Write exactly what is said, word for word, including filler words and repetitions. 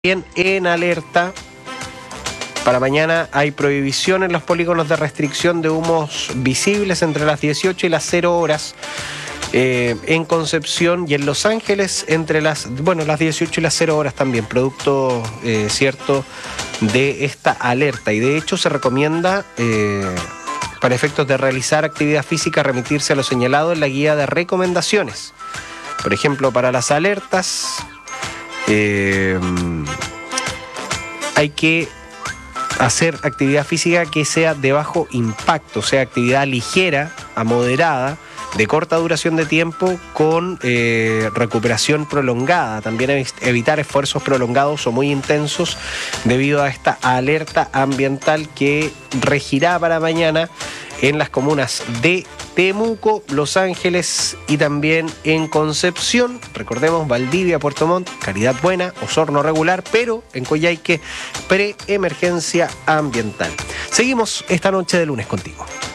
Bien, en alerta. Para mañana hay prohibición en los polígonos de restricción de humos visibles entre las dieciocho y las cero horas. Eh, en Concepción y en Los Ángeles entre las, bueno, las dieciocho y las cero horas también, producto, eh, cierto, de esta alerta. Y de hecho se recomienda, eh, para efectos de realizar actividad física, remitirse a lo señalado en la guía de recomendaciones. Por ejemplo, para las alertas, eh, hay que hacer actividad física que sea de bajo impacto, o sea, actividad ligera a moderada, de corta duración de tiempo, con eh, recuperación prolongada. También evitar esfuerzos prolongados o muy intensos debido a esta alerta ambiental que regirá para mañana en las comunas de Temuco, Los Ángeles y también en Concepción. Recordemos, Valdivia, Puerto Montt, calidad buena, Osorno regular, pero en Coyhaique, preemergencia ambiental. Seguimos esta noche de lunes contigo.